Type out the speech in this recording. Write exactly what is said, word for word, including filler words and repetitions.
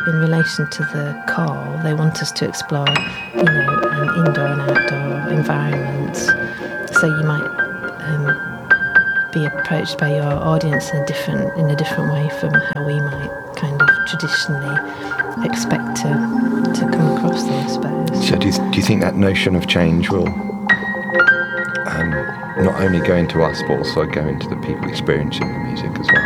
in relation to the call, they want us to explore, you know, um, indoor and outdoor environments. So you might um, be approached by your audience in a different in a different way from how we might kind of traditionally expect to to come across them, I suppose. So do you, do you think that notion of change will um, not only go into us, but also go into the people experiencing the music as well?